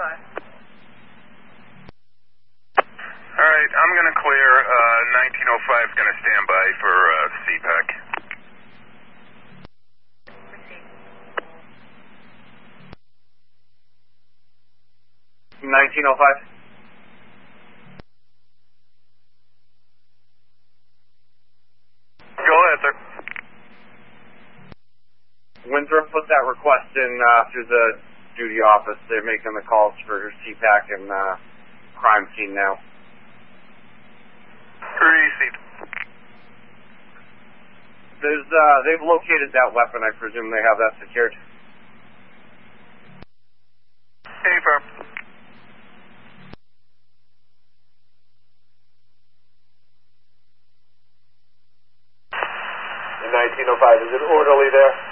All right, I'm going to clear. 1905 is going to stand by for CPAC. 1905. Go ahead, sir. Winthrop put that request in through the duty office. They're making the calls for CPAC and crime scene now. Received. They've located that weapon. I presume they have that secured. Affirm. 1905, is it orderly there?